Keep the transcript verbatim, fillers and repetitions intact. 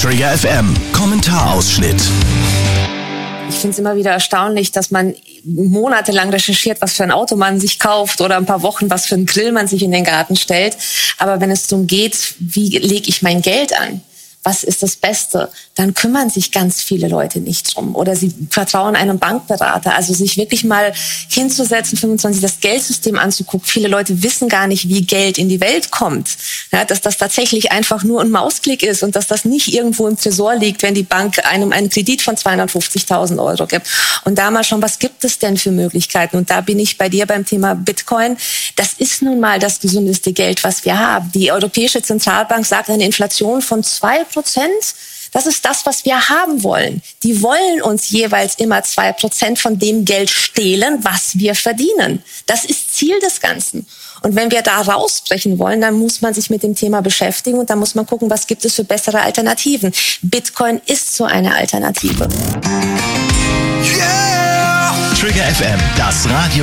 Trigger F M Kommentarausschnitt. Ich finde es immer wieder erstaunlich, dass man monatelang recherchiert, was für ein Auto man sich kauft oder ein paar Wochen, was für einen Grill man sich in den Garten stellt. Aber wenn es darum geht, wie lege ich mein Geld an? Was ist das Beste? Dann kümmern sich ganz viele Leute nicht drum. Oder sie vertrauen einem Bankberater. Also sich wirklich mal hinzusetzen, fünfundzwanzig das Geldsystem anzugucken. Viele Leute wissen gar nicht, wie Geld in die Welt kommt. Ja, dass das tatsächlich einfach nur ein Mausklick ist und dass das nicht irgendwo im Tresor liegt, wenn die Bank einem einen Kredit von zweihundertfünfzigtausend Euro gibt. Und da mal schon, was gibt es denn für Möglichkeiten? Und da bin ich bei dir beim Thema Bitcoin. Das ist nun mal das gesündeste Geld, was wir haben. Die Europäische Zentralbank sagt eine Inflation von zwei Prozent. Das ist das, was wir haben wollen. Die wollen uns jeweils immer zwei Prozent von dem Geld stehlen, was wir verdienen. Das ist Ziel des Ganzen. Und wenn wir da rausbrechen wollen, dann muss man sich mit dem Thema beschäftigen und dann muss man gucken, was gibt es für bessere Alternativen. Bitcoin ist so eine Alternative. Yeah! Trigger F M, das Radio